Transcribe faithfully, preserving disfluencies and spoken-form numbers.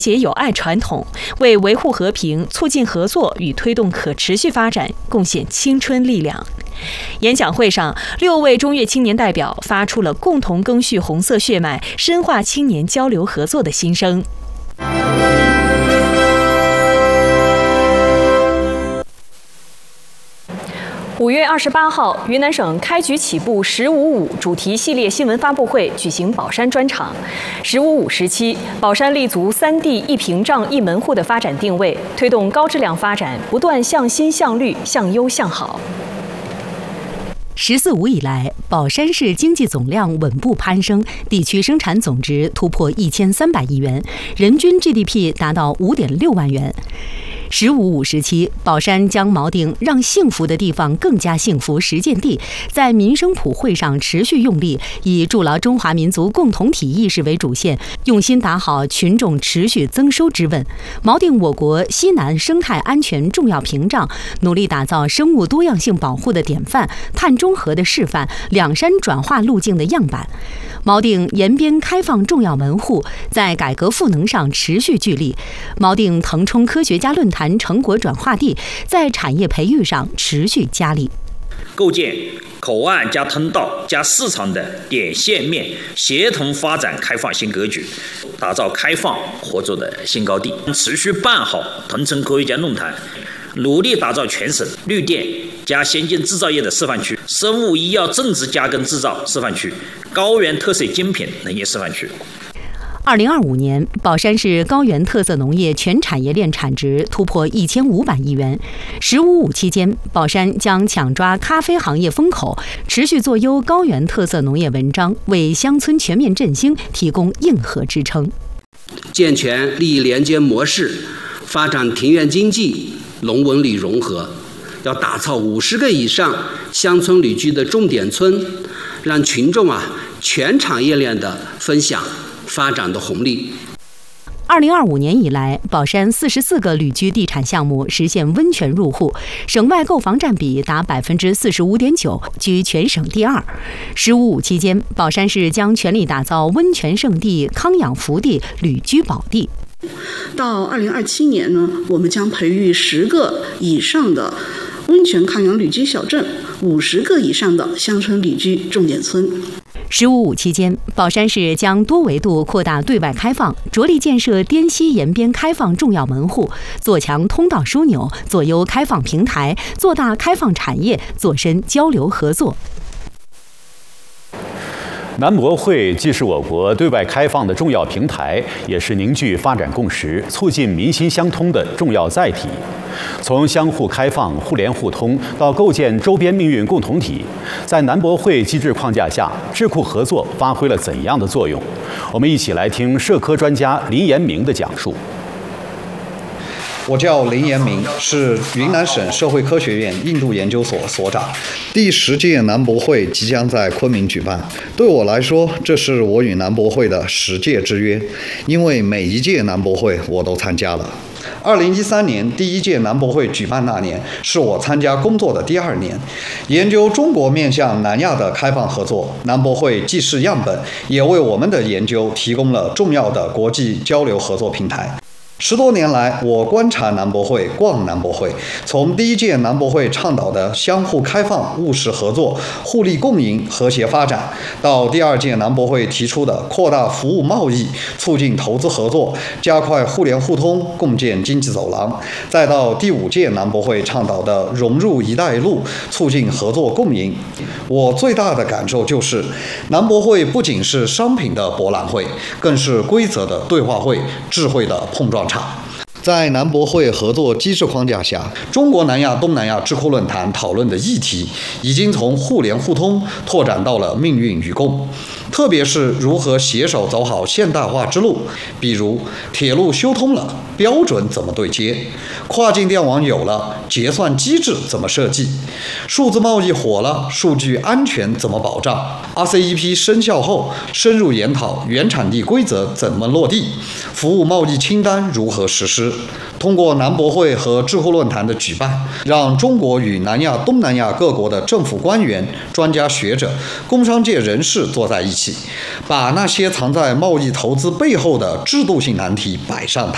结友爱传统，为维护和平、促进合作与推动可持续发展贡献青春力量。演讲会上，六位中越青年代表发出了共同赓续红色血脉、深化青年交流合作的心声。五月二十八号，云南省开局起步“十五五”主题系列新闻发布会举行宝山专场。“十五五”时期，宝山立足三地一屏障一门户的发展定位，推动高质量发展，不断向新向绿、向优向好。十四五以来，宝山市经济总量稳步攀升，地区生产总值突破一千三百亿元，人均 G D P 达到五点六万元。十五五时期，宝山将锚定让幸福的地方更加幸福实践地，在民生普惠上持续用力，以筑牢中华民族共同体意识为主线，用心打好群众持续增收之问，锚定我国西南生态安全重要屏障，努力打造生物多样性保护的典范、碳中和的示范、两山转化路径的样板，锚定沿边开放重要门户，在改革赋能上持续聚力，锚定腾冲科学家论坛成果转化地，在产业培育上持续加力， 构建口岸加通道加市场的点线面协同发展开放新格局，打造开放合作的新高地，持续办好腾冲科学家论坛，努力打造全省绿电加先进制造业的示范区、生物医药种植加工制造示范区、高原特色精品农业示范区。 二零二五年，宝山市高原特色农业全产业链产值突破一千五百亿元。十五五期间，宝山将抢抓咖啡行业风口，持续做优高原特色农业文章，为乡村全面振兴提供硬核支撑。 健全利益连接模式，发展庭院经济、农文旅融合，要打造五十个以上乡村旅居的重点村，让群众啊全产业链的分享发展的红利。 二零二五年以来，宝山四十四个旅居地产项目实现温泉入户，省外购房占比达百分之四十五点九，居全省第二。十五五期间，宝山市将全力打造温泉胜地、康养福地、旅居宝地。 到二零二七年呢，我们将培育十个以上的温泉康养旅居小镇，五十个以上的乡村旅居重点村。 十五五期间，宝山市将多维度扩大对外开放，着力建设滇西沿边开放重要门户，做强通道枢纽，做优开放平台，做大开放产业，做深交流合作。 南博会既是我国对外开放的重要平台，也是凝聚发展共识、促进民心相通的重要载体。从相互开放、互联互通到构建周边命运共同体，在南博会机制框架下，智库合作发挥了怎样的作用？我们一起来听社科专家林延明的讲述。 我叫林延明，是云南省社会科学院印度研究所所长。第十届南博会即将在昆明举办，对我来说，这是我与南博会的十届之约，因为每一届南博会我都参加了。二零一三年第一届南博会举办那年，是我参加工作的第二年。研究中国面向南亚的开放合作，南博会既是样本，也为我们的研究提供了重要的国际交流合作平台。十多年来，我观察南博会、逛南博会，从第一届南博会倡导的相互开放、务实合作、互利共赢、和谐发展，到第二届南博会提出的扩大服务贸易、促进投资合作、加快互联互通、共建经济走廊，再到第五届南博会倡导的融入“一带一路”、促进合作共赢。我最大的感受就是，南博会不仅是商品的博览会，更是规则的对话会、智慧的碰撞场。在南博会合作机制框架下，中国南亚东南亚智库论坛讨论的议题已经从互联互通拓展到了命运与共，特别是如何携手走好现代化之路，比如铁路修通了，标准怎么对接；跨境电网有了，结算机制怎么设计；数字贸易火了，数据安全怎么保障 ？R C E P 生效后，深入研讨原产地规则怎么落地，服务贸易清单如何实施。通过南博会和智库论坛的举办，让中国与南亚、东南亚各国的政府官员、专家学者、工商界人士坐在一起，把那些藏在贸易投资背后的制度性难题摆上台。